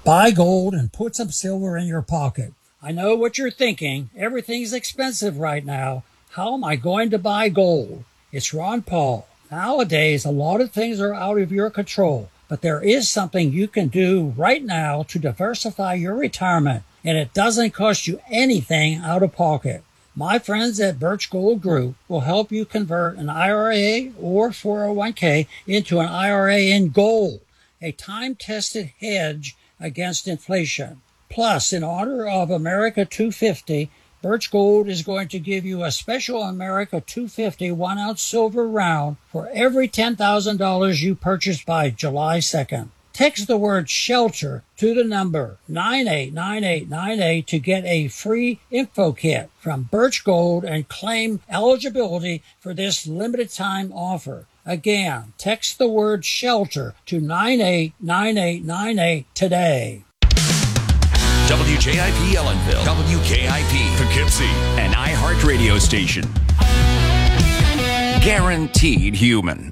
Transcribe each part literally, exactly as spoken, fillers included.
Buy gold and put some silver in your pocket. I know what you're thinking. Everything's expensive right now. How am I going to buy gold? It's Ron Paul. Nowadays, a lot of things are out of your control, but there is something you can do right now to diversify your retirement, and it doesn't cost you anything out of pocket. My friends at Birch Gold Group will help you convert an I R A or four oh one k into an I R A in gold, a time-tested hedge against inflation. Plus, in honor of America two fifty, Birch Gold is going to give you a special America two fifty one-ounce silver round for every ten thousand dollars you purchase by July second. Text the word SHELTER to the number nine eight nine eight nine eight to get a free info kit from Birch Gold and claim eligibility for this limited time offer. Again, text the word SHELTER to nine eight nine eight nine eight today. W J I P Ellenville, W K I P Poughkeepsie, an iHeart radio station. Guaranteed human.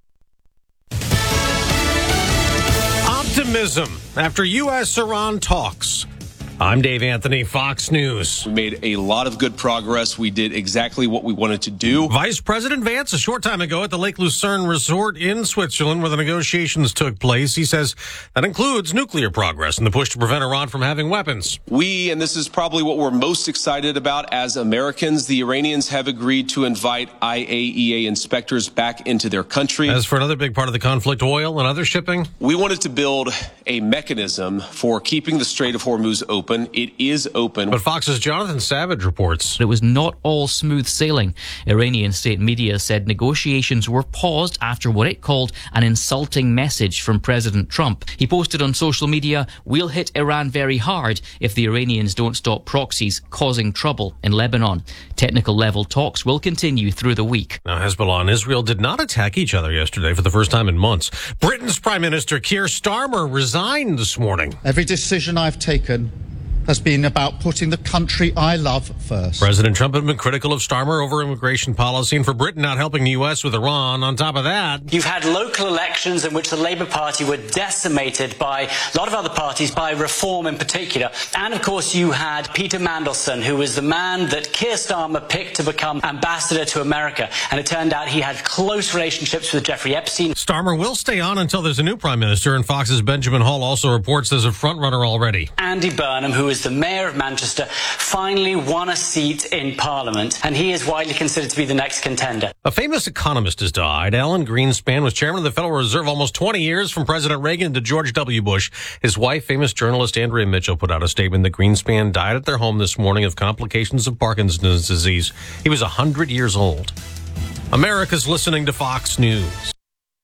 Optimism after U S Iran talks. I'm Dave Anthony, Fox News. We made a lot of good progress. We did exactly what we wanted to do. Vice President Vance, a short time ago at the Lake Lucerne Resort in Switzerland, where the negotiations took place, he says that includes nuclear progress and the push to prevent Iran from having weapons. We, and this is probably what we're most excited about as Americans, the Iranians have agreed to invite I A E A inspectors back into their country. As for another big part of the conflict, oil and other shipping, we wanted to build a mechanism for keeping the Strait of Hormuz open. It is open. But Fox's Jonathan Savage reports it was not all smooth sailing. Iranian state media said negotiations were paused after what it called an insulting message from President Trump. He posted on social media, "We'll hit Iran very hard if the Iranians don't stop proxies causing trouble in Lebanon." Technical level talks will continue through the week. Now, Hezbollah and Israel did not attack each other yesterday for the first time in months. Britain's Prime Minister Keir Starmer resigned this morning. Every decision I've taken has been about putting the country I love first. President Trump had been critical of Starmer over immigration policy and for Britain not helping the U S with Iran. On top of that, you've had local elections in which the Labour Party were decimated by a lot of other parties, by Reform in particular. And of course you had Peter Mandelson, who was the man that Keir Starmer picked to become ambassador to America. And it turned out he had close relationships with Jeffrey Epstein. Starmer will stay on until there's a new prime minister, and Fox's Benjamin Hall also reports there's a frontrunner already. Andy Burnham, who is the mayor of Manchester, finally won a seat in Parliament, and he is widely considered to be the next contender. A famous economist has died. Alan Greenspan was chairman of the Federal Reserve almost twenty years, from President Reagan to George W. Bush. His wife, famous journalist Andrea Mitchell, put out a statement that Greenspan died at their home this morning of complications of Parkinson's disease. He was one hundred years old. America's listening to Fox News.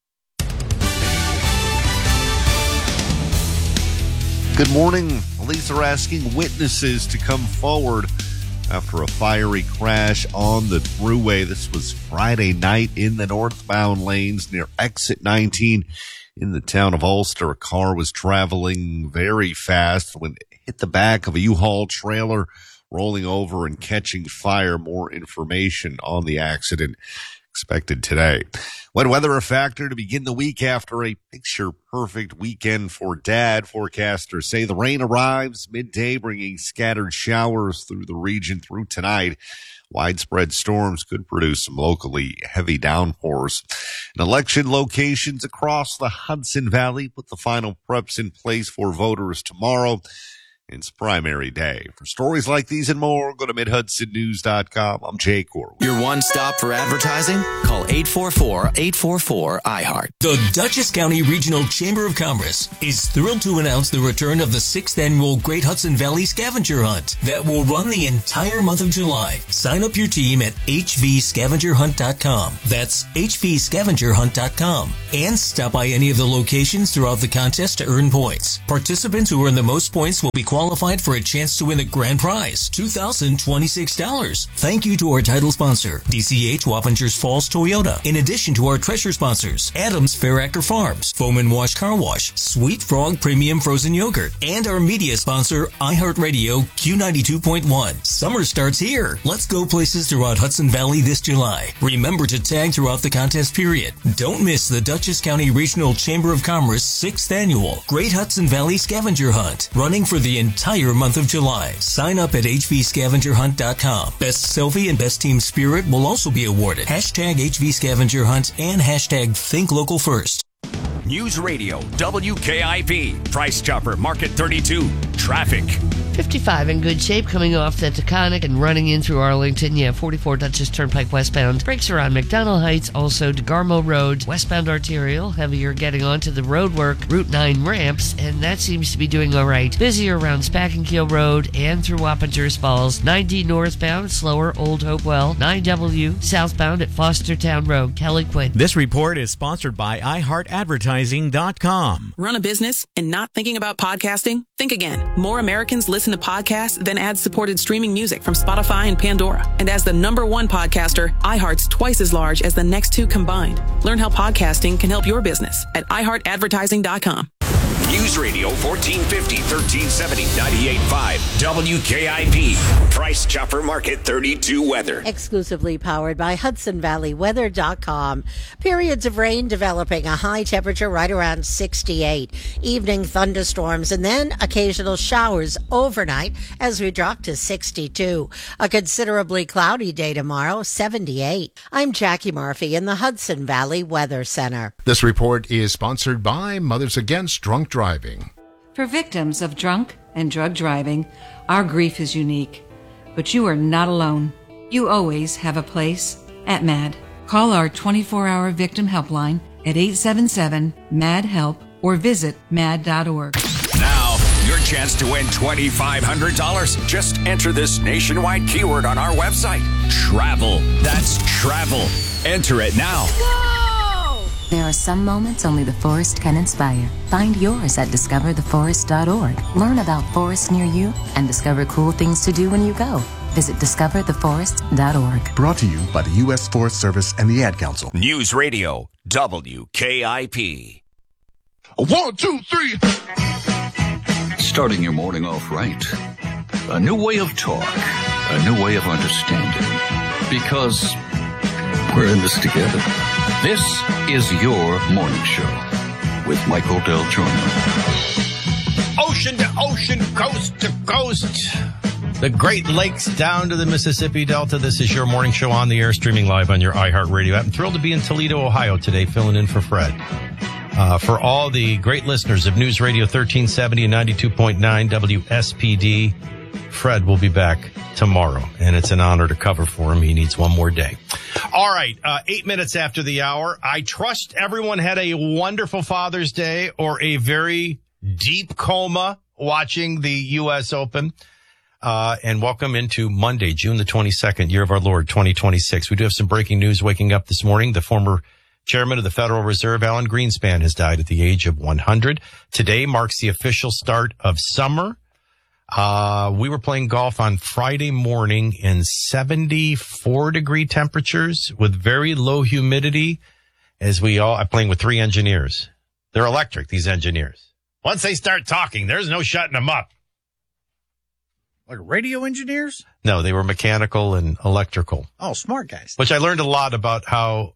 Good morning. Police are asking witnesses to come forward after a fiery crash on the thruway. This was Friday night in the northbound lanes near exit nineteen in the town of Ulster. A car was traveling very fast when it hit the back of a U-Haul trailer, rolling over and catching fire. More information on the accident expected today. Wet weather a factor to begin the week after a picture-perfect weekend for Dad. Forecasters say the rain arrives midday, bringing scattered showers through the region through tonight. Widespread storms could produce some locally heavy downpours. And election locations across the Hudson Valley put the final preps in place for voters tomorrow. It's primary day. For stories like these and more, go to mid hudson news dot com. I'm Jay Corwin. Your one stop for advertising? Call eight four four, eight four four, I heart. The Dutchess County Regional Chamber of Commerce is thrilled to announce the return of the sixth annual Great Hudson Valley Scavenger Hunt that will run the entire month of July. Sign up your team at h v scavenger hunt dot com. That's h v scavenger hunt dot com. And stop by any of the locations throughout the contest to earn points. Participants who earn the most points will be qualified qualified for a chance to win the grand prize, two thousand twenty-six dollars. Thank you to our title sponsor, D C H Wappingers Falls Toyota. In addition to our treasure sponsors, Adams Fairacre Farms, Foam and Wash Car Wash, Sweet Frog Premium Frozen Yogurt, and our media sponsor, iHeartRadio Q ninety-two point one. Summer starts here. Let's go places throughout Hudson Valley this July. Remember to tag throughout the contest period. Don't miss the Dutchess County Regional Chamber of Commerce sixth Annual Great Hudson Valley Scavenger Hunt, running for the entire month of July. Sign up at h v scavenger hunt dot com. Best Selfie and Best Team Spirit will also be awarded. Hashtag H V Scavenger Hunt and hashtag Think Local First. News Radio, W K I P, Price Chopper, Market thirty-two, traffic. fifty-five in good shape coming off the Taconic and running in through Arlington. Yeah, forty-four Dutchess Turnpike westbound. Brakes are on McDonald Heights, also DeGarmo Road, westbound arterial. Heavier getting onto the roadwork, Route nine ramps, and that seems to be doing all right. Busier around Spackenkill Road and through Wappingers Falls. nine D northbound, slower Old Hopewell. nine W southbound at Fostertown Road. Kelly Quinn. This report is sponsored by i heart advertising dot com. Run a business and not thinking about podcasting? Think again. More Americans listen to podcasts than ad-supported streaming music from Spotify and Pandora. And as the number one podcaster, iHeart's twice as large as the next two combined. Learn how podcasting can help your business at i heart advertising dot com. News Radio fourteen fifty, thirteen seventy, ninety-eight point five, W K I P, Price Chopper Market thirty-two weather. Exclusively powered by Hudson Valley Weather dot com. Periods of rain developing, a high temperature right around sixty-eight. Evening thunderstorms and then occasional showers overnight as we drop to sixty-two. A considerably cloudy day tomorrow, seventy-eight. I'm Jackie Murphy in the Hudson Valley Weather Center. This report is sponsored by Mothers Against Drunk Driving. For victims of drunk and drug driving, our grief is unique. But you are not alone. You always have a place at MAD. Call our twenty-four hour victim helpline at eight seven seven, M A D, HELP or visit mad dot org. Now, your chance to win twenty-five hundred dollars. Just enter this nationwide keyword on our website. Travel. That's travel. Enter it now. There are some moments only the forest can inspire. Find yours at discover the forest dot org. Learn about forests near you and discover cool things to do when you go. Visit discover the forest dot org. Brought to you by the U S Forest Service and the Ad Council. News Radio, W K I P. One, two, three. Starting your morning off right. A new way of talk. A new way of understanding. Because we're in this together. This is your morning show with Michael Del Giorno. Ocean to ocean, coast to coast, the Great Lakes down to the Mississippi Delta. This is your morning show on the air, streaming live on your iHeartRadio app. I'm thrilled to be in Toledo, Ohio today, filling in for Fred. Uh, for all the great listeners of News Radio thirteen seventy and ninety-two point nine W S P D, Fred will be back tomorrow, and it's an honor to cover for him. He needs one more day. All right, uh, eight minutes after the hour. I trust everyone had a wonderful Father's Day or a very deep coma watching the U S Open. Uh, and welcome into Monday, June the twenty-second, year of our Lord, twenty twenty-six. We do have some breaking news waking up this morning. The former chairman of the Federal Reserve, Alan Greenspan, has died at the age of one hundred. Today marks the official start of summer. Uh, we were playing golf on Friday morning in seventy-four degree temperatures with very low humidity as we all, I'm playing with three engineers. They're electric, these engineers. Once they start talking, there's no shutting them up. Like radio engineers? No, they were mechanical and electrical. Oh, smart guys. Which I learned a lot about how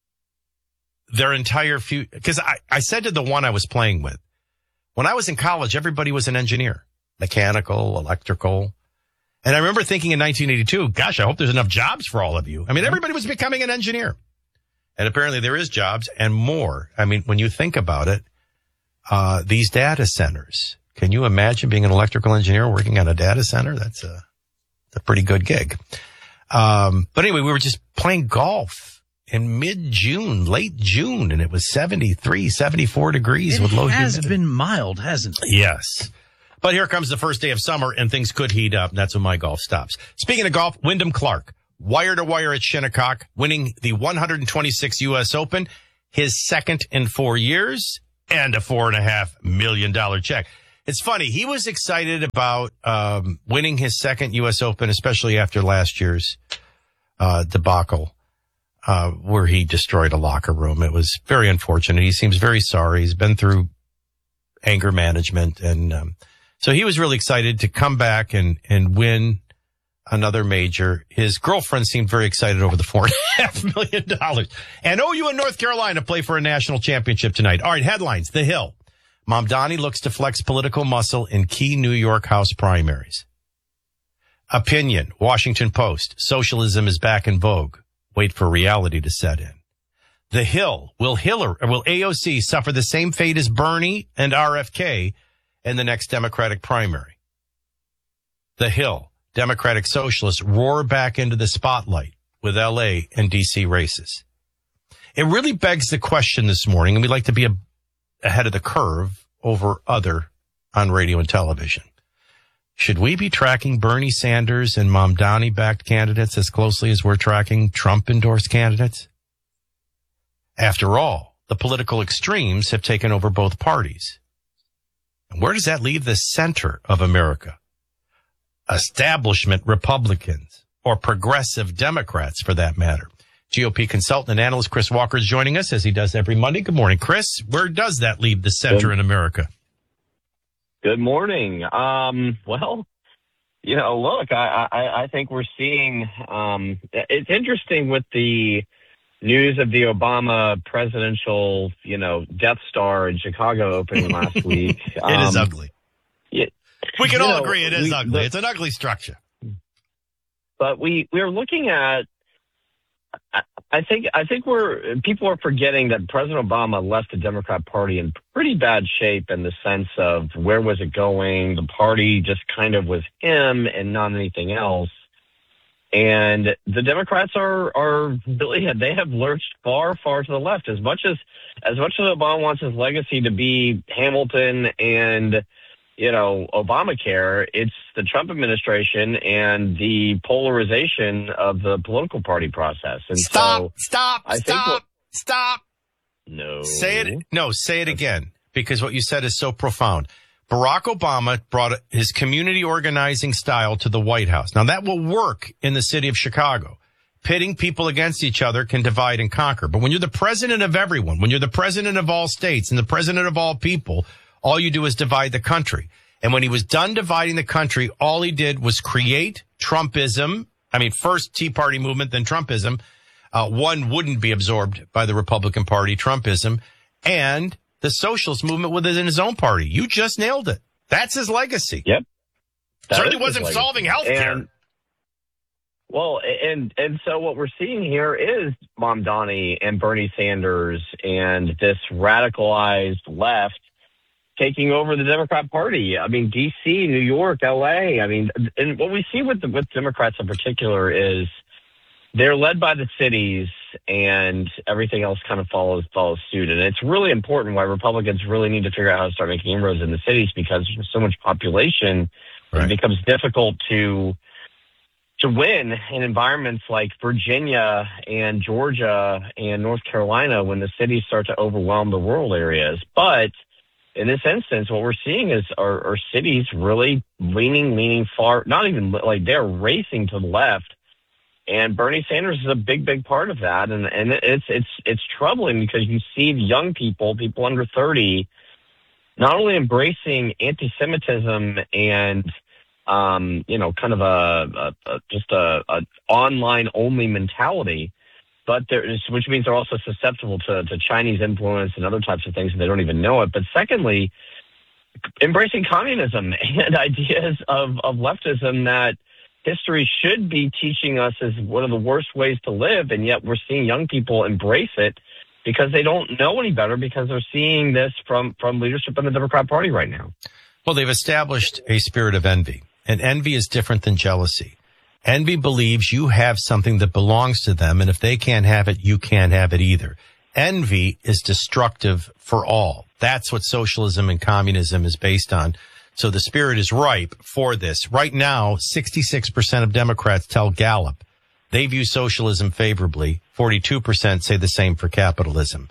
their entire future, because I, I said to the one I was playing with, when I was in college, everybody was an engineer. Mechanical, electrical. And I remember thinking in nineteen eighty-two, gosh, I hope there's enough jobs for all of you. I mean, everybody was becoming an engineer. And apparently there is jobs and more. I mean, when you think about it, uh, these data centers, can you imagine being an electrical engineer working on a data center? That's a, a pretty good gig. Um, but anyway, we were just playing golf in mid-June, late June, and it was seventy-three, seventy-four degrees it with low humidity. It has been mild, hasn't it? Yes. But here comes the first day of summer, and things could heat up. And that's when my golf stops. Speaking of golf, Wyndham Clark, wire to wire at Shinnecock, winning the one hundred twenty-six U S Open, his second in four years, and a four and a half million dollar check. It's funny. He was excited about um, winning his second U S Open, especially after last year's uh, debacle, uh, where he destroyed a locker room. It was very unfortunate. He seems very sorry. He's been through anger management. And um, so he was really excited to come back and, and win another major. His girlfriend seemed very excited over the four and a half million dollars. And O U and North Carolina play for a national championship tonight. All right, headlines. The Hill. Mamdani looks to flex political muscle in key New York House primaries. Opinion. Washington Post. Socialism is back in vogue. Wait for reality to set in. The Hill. Will Hillary, will A O C suffer the same fate as Bernie and R F K in the next Democratic primary? The Hill. Democratic socialists roar back into the spotlight with L A and D C races. It really begs the question this morning, and we'd like to be a, ahead of the curve over other on radio and television. Should we be tracking Bernie Sanders and Mamdani-backed candidates as closely as we're tracking Trump-endorsed candidates? After all, the political extremes have taken over both parties. And where does that leave the center of America? Establishment Republicans, or progressive Democrats for that matter. G O P consultant and analyst Chris Walker is joining us as he does every Monday. Good morning, Chris. Where does that leave the center in America? Good morning. Um, well, you know, look, I, I, I think we're seeing, um, it's interesting with the news of the Obama presidential, you know, Death Star in Chicago opening last week. It um, is ugly. It, We can you all know, agree it is we, ugly. but- It's an ugly structure. But we, we're looking at, I, I think, I think we're, people are forgetting that President Obama left the Democrat Party in pretty bad shape in the sense of where was it going? The party just kind of was him and not anything else. And the Democrats are, are really, they have lurched far, far to the left. As much as, as much as Obama wants his legacy to be Hamilton and, you know, Obamacare, it's the Trump administration and the polarization of the political party process. And Stop, so stop, I think stop, what- stop. No. Say it. No, say it again, because what you said is so profound. Barack Obama brought his community organizing style to the White House. Now, that will work in the city of Chicago. Pitting people against each other can divide and conquer. But when you're the president of everyone, when you're the president of all states and the president of all people, all you do is divide the country. And when he was done dividing the country, all he did was create Trumpism. I mean, first Tea Party movement, then Trumpism. Uh, one wouldn't be absorbed by the Republican Party, Trumpism, and the socialist movement within his own party. You just nailed it. That's his legacy. Yep. That Certainly is his wasn't legacy. solving health care. And- Well, and and so what we're seeing here is Mamdani and Bernie Sanders and this radicalized left taking over the Democrat Party. I mean, D C, New York, L A. I mean, and what we see with the, with Democrats in particular is they're led by the cities, and everything else kind of follows follows suit. And it's really important why Republicans really need to figure out how to start making inroads in the cities, because there's so much population, right. It becomes difficult to to win in environments like Virginia and Georgia and North Carolina when the cities start to overwhelm the rural areas. But in this instance, what we're seeing is our, our cities really leaning, leaning far, not even like they're racing to the left. And Bernie Sanders is a big, big part of that. And, and it's, it's, it's troubling because you see young people, people under thirty, not only embracing anti-Semitism and, um, you know, kind of a, a, a just a, a online only mentality, but there is, which means they're also susceptible to, to Chinese influence and other types of things, and they don't even know it. But secondly, embracing communism and ideas of, of leftism that history should be teaching us is one of the worst ways to live, and yet we're seeing young people embrace it because they don't know any better, because they're seeing this from, from leadership in the Democrat Party right now. Well, they've established a spirit of envy, and envy is different than jealousy. Envy believes you have something that belongs to them, and if they can't have it, you can't have it either. Envy is destructive for all. That's what socialism and communism is based on. So the spirit is ripe for this. Right now, sixty-six percent of Democrats tell Gallup they view socialism favorably. forty-two percent say the same for capitalism.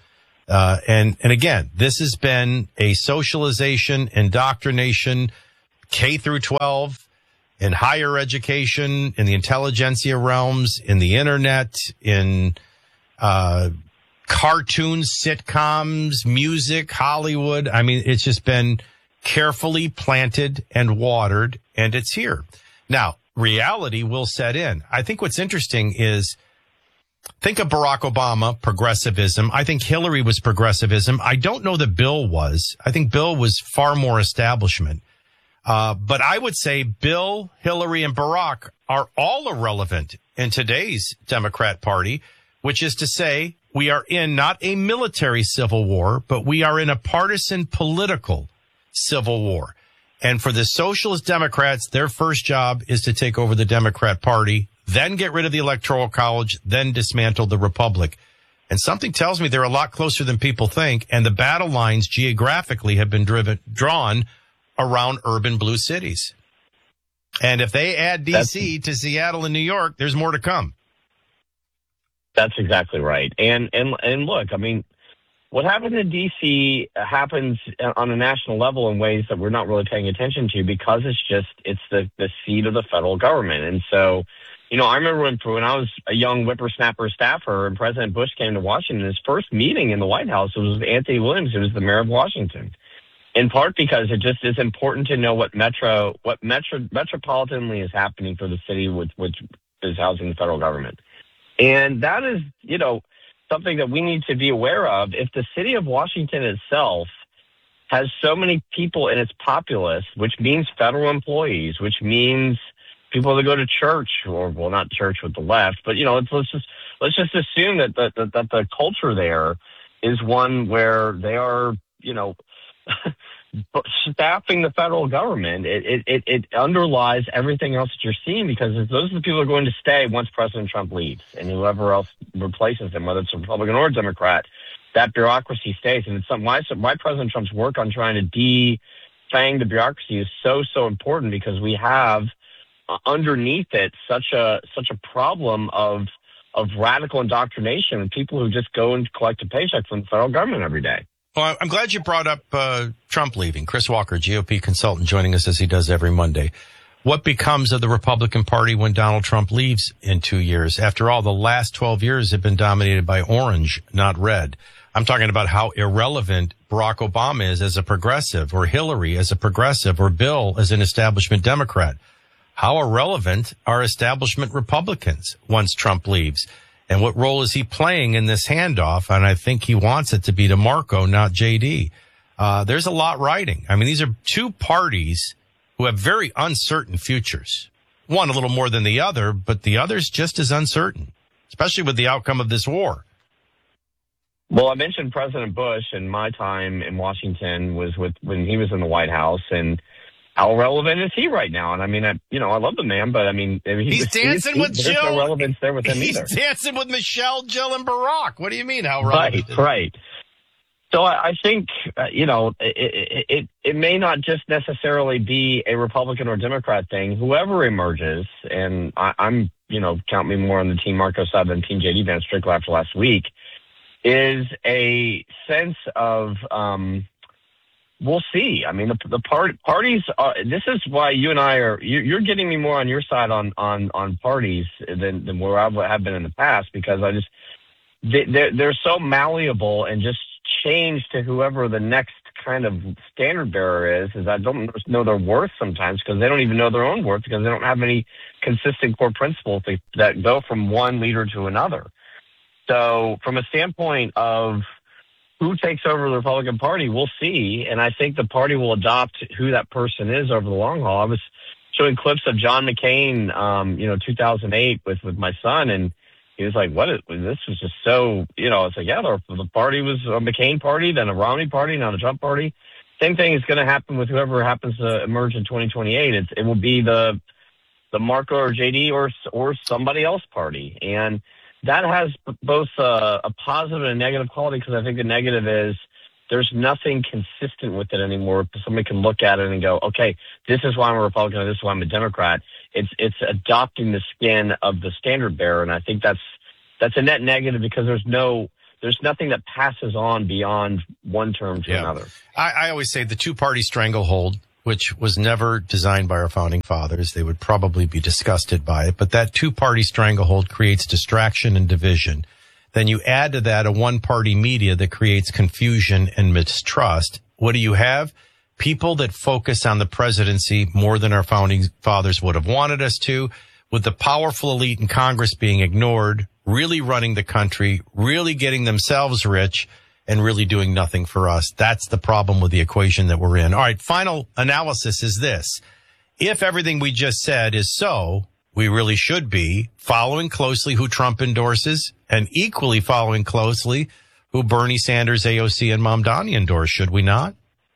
Uh, and, and again, this has been a socialization, indoctrination, K through twelve, in higher education, in the intelligentsia realms, in the internet, in uh, cartoons, sitcoms, music, Hollywood. I mean, it's just been carefully planted and watered, and it's here. Now, reality will set in. I think what's interesting is, think of Barack Obama, progressivism. I think Hillary was progressivism. I don't know that Bill was. I think Bill was far more establishment. Uh, but I would say Bill, Hillary, and Barack are all irrelevant in today's Democrat Party, which is to say we are in not a military civil war, but we are in a partisan political civil war. And for the Socialist Democrats, their first job is to take over the Democrat Party, then get rid of the Electoral College, then dismantle the Republic. And something tells me they're a lot closer than people think, and the battle lines geographically have been driven, drawn around urban blue cities. And if they add D C to Seattle and New York, there's more to come. That's exactly right. And and and look, I mean, what happens in D C happens on a national level in ways that we're not really paying attention to, because it's just, it's the, the seat of the federal government. And so, you know, I remember when, when I was a young whippersnapper staffer and President Bush came to Washington, his first meeting in the White House was with Anthony Williams, who was the mayor of Washington. In part because it just is important to know what metro, what metro, metropolitanly is happening for the city, which, which is housing the federal government. And that is, you know, something that we need to be aware of. If the city of Washington itself has so many people in its populace, which means federal employees, which means people that go to church, or well, not church with the left, but you know, let's, let's just let's just assume that the, that, that the culture there is one where they are, you know, staffing the federal government. It, it it underlies everything else that you're seeing, because those are the people who are going to stay once President Trump leaves, and whoever else replaces him, whether it's a Republican or a Democrat, that bureaucracy stays. And it's some, why, why President Trump's work on trying to defang the bureaucracy is so, so important, because we have uh, underneath it such a such a problem of of radical indoctrination and people who just go and collect a paycheck from the federal government every day. Well, I'm glad you brought up uh, Trump leaving. Chris Walker, G O P consultant, joining us as he does every Monday. What becomes of the Republican Party when Donald Trump leaves in two years? After all, the last twelve years have been dominated by orange, not red. I'm talking about how irrelevant Barack Obama is as a progressive, or Hillary as a progressive, or Bill as an establishment Democrat. How irrelevant are establishment Republicans once Trump leaves? And what role is he playing in this handoff? And I think he wants it to be to Marco, not J D. Uh, there's a lot riding. I mean, these are two parties who have very uncertain futures. One a little more than the other, but the other's just as uncertain, especially with the outcome of this war. Well, I mentioned President Bush, and my time in Washington was with when he was in the White House, and how relevant is he right now? And I mean, I, you know, I love the man, but I mean, he, he's dancing he, with there's Jill. No relevance there with him he's either. He's dancing with Michelle, Jill, and Barack. What do you mean? How relevant? Right, right. So I, I think uh, you know, it, it it it may not just necessarily be a Republican or Democrat thing. Whoever emerges, and I, I'm, you know, count me more on the Team Marco side than Team J D Vance Strickler after last week, is a sense of. Um, We'll see. I mean, the, the part, parties, are, this is why you and I are, you, you're getting me more on your side on, on, on parties than, than where I have been in the past, because I just, they, they're, they're so malleable and just change to whoever the next kind of standard bearer is, is I don't know their worth sometimes, because they don't even know their own worth, because they don't have any consistent core principles that, that go from one leader to another. So from a standpoint of, who takes over the Republican Party, we'll see. And I think the party will adopt who that person is over the long haul. I was showing clips of John McCain, um, you know, two thousand eight with, with my son, and he was like, what is, this was just so, you know, it's like, yeah, the, the party was a McCain party, then a Romney party, now the Trump party. Same thing is going to happen with whoever happens to emerge in twenty twenty-eight. It's, it will be the, the Marco or J D or, or somebody else party. And that has both uh, a positive and a negative quality, because I think the negative is there's nothing consistent with it anymore. Somebody can look at it and go, okay, this is why I'm a Republican, or this is why I'm a Democrat. It's it's adopting the skin of the standard bearer, and I think that's that's a net negative, because there's no there's nothing that passes on beyond one term to Yeah. another. I, I always say the two-party stranglehold, which was never designed by our founding fathers. They would probably be disgusted by it. But that two-party stranglehold creates distraction and division. Then you add to that a one-party media that creates confusion and mistrust. What do you have? People that focus on the presidency more than our founding fathers would have wanted us to, with the powerful elite in Congress being ignored, really running the country, really getting themselves rich, and really doing nothing for us. That's the problem with the equation that we're in. All right, final analysis is this. If everything we just said is so, we really should be following closely who Trump endorses and equally following closely who Bernie Sanders, A O C, and Mamdani endorse, should we not?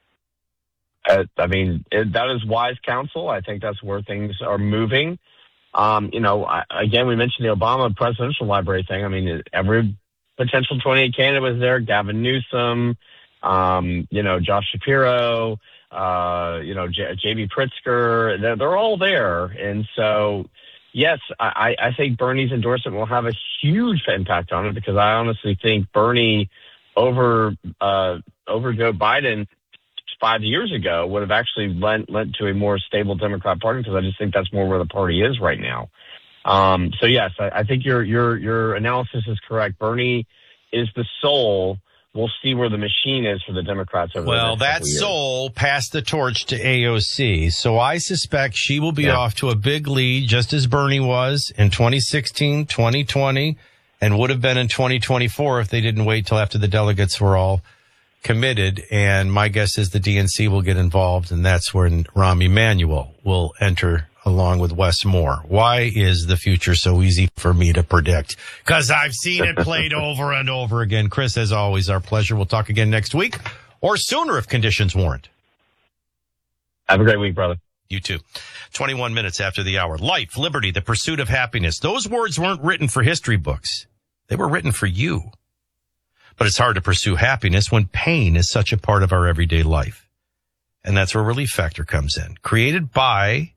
Uh, I mean, it, that is wise counsel. I think that's where things are moving. Um, you know, I, again, we mentioned the Obama presidential library thing. I mean, every potential twenty-eight candidate was there. Gavin Newsom, um, you know, Josh Shapiro, uh, you know, J- J.B. Pritzker. They're, they're all there. And so, yes, I, I think Bernie's endorsement will have a huge impact on it, because I honestly think Bernie over uh, over Joe Biden five years ago would have actually lent, lent to a more stable Democrat Party, because I just think that's more where the party is right now. Um, so yes, I, I think your your your analysis is correct. Bernie is the soul. We'll see where the machine is for the Democrats over Well, the next that couple years. soul passed the torch to A O C, so I suspect she will be Yeah. off to a big lead, just as Bernie was in twenty sixteen, twenty twenty, and would have been in twenty twenty-four if they didn't wait till after the delegates were all committed. And my guess is the D N C will get involved, and that's when Rahm Emanuel will enter along with Wes Moore. Why is the future so easy for me to predict? Because I've seen it played over and over again. Chris, as always, our pleasure. We'll talk again next week, or sooner if conditions warrant. Have a great week, brother. You too. twenty-one minutes after the hour. Life, liberty, the pursuit of happiness. Those words weren't written for history books. They were written for you. But it's hard to pursue happiness when pain is such a part of our everyday life. And that's where Relief Factor comes in. Created by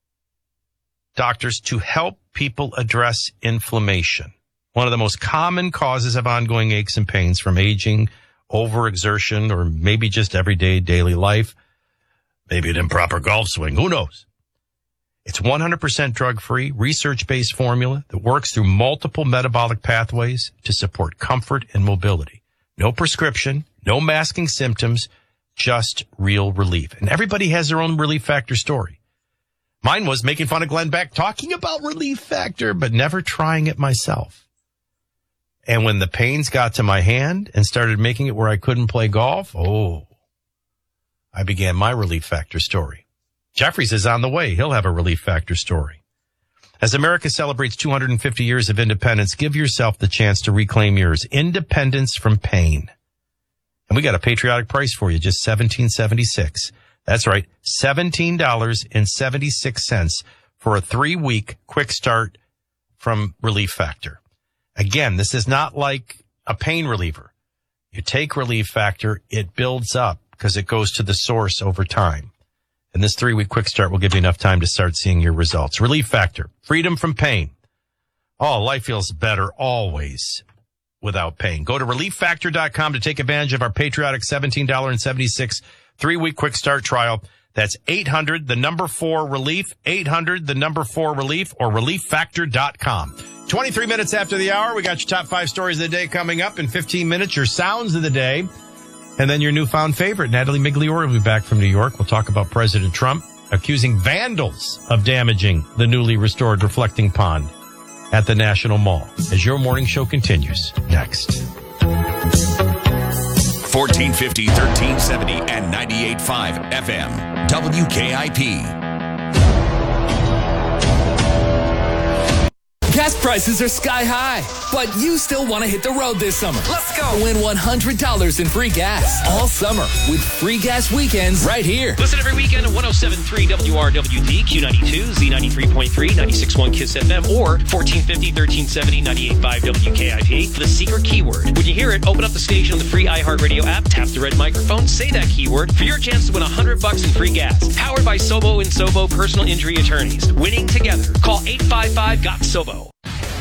doctors to help people address inflammation, one of the most common causes of ongoing aches and pains from aging, overexertion, or maybe just everyday daily life. Maybe an improper golf swing. Who knows? It's one hundred percent drug-free, research-based formula that works through multiple metabolic pathways to support comfort and mobility. No prescription, no masking symptoms, just real relief. And everybody has their own Relief Factor story. Mine was making fun of Glenn Beck, talking about Relief Factor, but never trying it myself. And when the pains got to my hand and started making it where I couldn't play golf, oh, I began my Relief Factor story. Jeffries is on the way. He'll have a Relief Factor story. As America celebrates two hundred fifty years of independence, give yourself the chance to reclaim yours. Independence from pain. And we got a patriotic price for you, just seventeen seventy-six. That's right, seventeen dollars and seventy-six cents for a three-week quick start from Relief Factor. Again, this is not like a pain reliever. You take Relief Factor, it builds up because it goes to the source over time. And this three-week quick start will give you enough time to start seeing your results. Relief Factor, freedom from pain. Oh, life feels better always without pain. Go to relief factor dot com to take advantage of our patriotic seventeen dollars and seventy-six cents three-week quick start trial. That's eight hundred, the number four relief, eight hundred, the number four relief, or relief factor dot com. twenty-three minutes after the hour, we got your top five stories of the day coming up. In fifteen minutes, your sounds of the day. And then your newfound favorite, Natalie Migliore, will be back from New York. We'll talk about President Trump accusing vandals of damaging the newly restored reflecting pond at the National Mall. As your morning show continues next. fourteen fifty, thirteen seventy, and ninety-eight point five F M. W K I P. Gas prices are sky high, but you still want to hit the road this summer. Let's go. Win one hundred dollars in free gas all summer with free gas weekends right here. Listen every weekend at one oh seven point three W R W D, Q ninety-two, Z ninety-three point three, ninety-six point one KISS F M, or fourteen fifty, thirteen seventy, ninety-eight point five W K I P for the secret keyword. When you hear it, open up the station on the free iHeartRadio app, tap the red microphone, say that keyword for your chance to win one hundred bucks in free gas. Powered by Sobo and Sobo Personal Injury Attorneys. Winning together. Call eight five five, G O T, S O B O.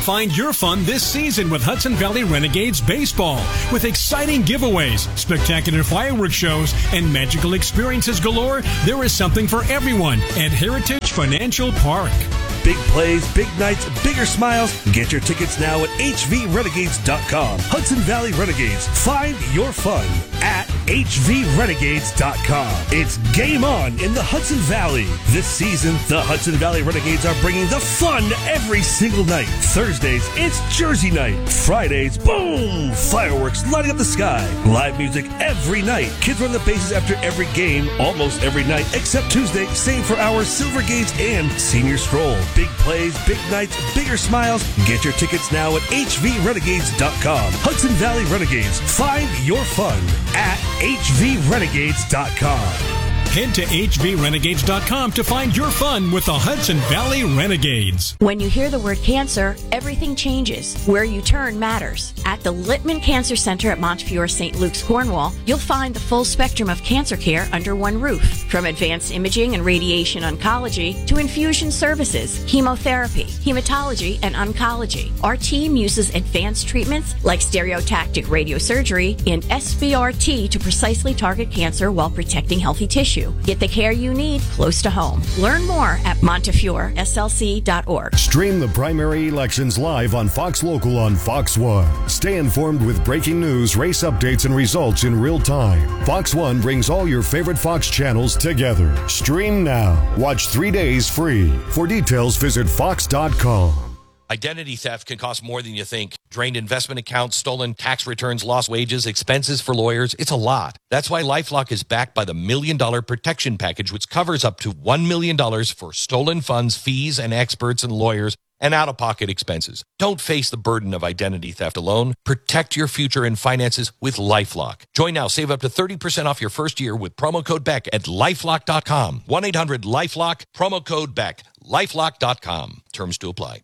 find your fun this season with Hudson Valley Renegades Baseball. With exciting giveaways, spectacular fireworks shows, and magical experiences galore, there is something for everyone at Heritage Financial Park. Big plays, big nights, bigger smiles. Get your tickets now at H V renegades dot com. Hudson Valley Renegades. Find your fun at H V renegades dot com. It's game on in the Hudson Valley. This season, the Hudson Valley Renegades are bringing the fun every single night. Thursdays, it's Jersey night. Fridays, boom! Fireworks lighting up the sky. Live music every night. Kids run the bases after every game, almost every night, except Tuesday, same for our Silver Gates and Senior Stroll. Big plays, big nights, bigger smiles. Get your tickets now at H V renegades dot com. Hudson Valley Renegades. Find your fun at H V renegades dot com. Head to H V renegades dot com to find your fun with the Hudson Valley Renegades. When you hear the word cancer, everything changes. Where you turn matters. At the Littman Cancer Center at Montefiore Saint Luke's, Cornwall, you'll find the full spectrum of cancer care under one roof. From advanced imaging and radiation oncology to infusion services, chemotherapy, hematology, and oncology. Our team uses advanced treatments like stereotactic radiosurgery and S B R T to precisely target cancer while protecting healthy tissue. Get the care you need close to home. Learn more at montefiore S L C dot org. Stream the primary elections live on Fox Local on Fox One. Stay informed with breaking news, race updates, and results in real time. Fox One brings all your favorite Fox channels together. Stream now. Watch three days free. For details, visit fox dot com. Identity theft can cost more than you think. Drained investment accounts, stolen tax returns, lost wages, expenses for lawyers. It's a lot. That's why LifeLock is backed by the Million Dollar Protection Package, which covers up to one million dollars for stolen funds, fees, and experts and lawyers, and out-of-pocket expenses. Don't face the burden of identity theft alone. Protect your future and finances with LifeLock. Join now. Save up to thirty percent off your first year with promo code Beck at lifelock dot com. one eight hundred lifelock, promo code Beck. lifelock dot com. Terms to apply.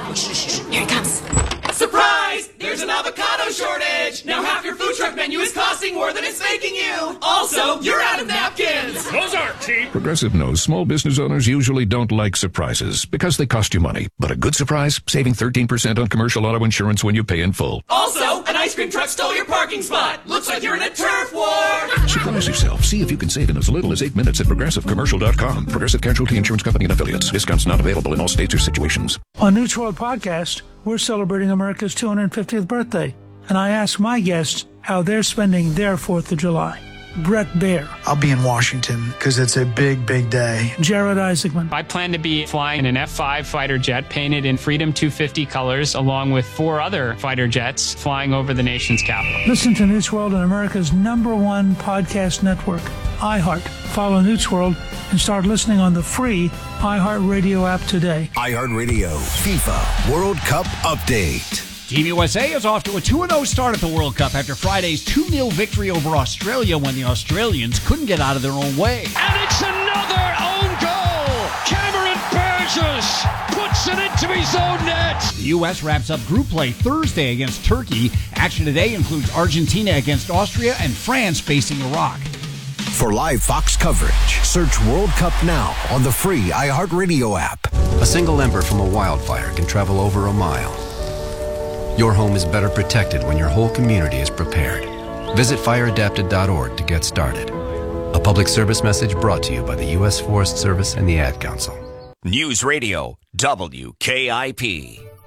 Here it comes. Surprise! There's an avocado shortage! Now half your food truck menu is costing more than it's making you! Also, you're out of napkins! Those aren't cheap! Progressive knows small business owners usually don't like surprises because they cost you money. But a good surprise? Saving thirteen percent on commercial auto insurance when you pay in full. Also, an ice cream truck stole your parking spot! Looks like you're in a turf war! Surprise yourself. See if you can save in as little as eight minutes at progressive commercial dot com. Progressive Casualty Insurance Company and Affiliates. Discounts not available in all states or situations. On News World Podcast, we're celebrating America's two hundred fiftieth birthday, and I ask my guests how they're spending their fourth of July. Brett Baer. I'll be in Washington because it's a big, big day. Jared Isaacman. I plan to be flying an F five fighter jet painted in Freedom two fifty colors, along with four other fighter jets flying over the nation's capital. Listen to Newt World on America's number one podcast network, iHeart. Follow Newt World and start listening on the free iHeartRadio app today. iHeartRadio FIFA World Cup Update. Team U S A is off to a two and oh start at the World Cup after Friday's two nil victory over Australia when the Australians couldn't get out of their own way. And it's another own goal! Cameron Burgess puts it into his own net! The U S wraps up group play Thursday against Turkey. Action today includes Argentina against Austria and France facing Iraq. For live Fox coverage, search World Cup now on the free iHeartRadio app. A single ember from a wildfire can travel over a mile. Your home is better protected when your whole community is prepared. Visit fire adapted dot org to get started. A public service message brought to you by the U S Forest Service and the Ad Council. News Radio W K I P.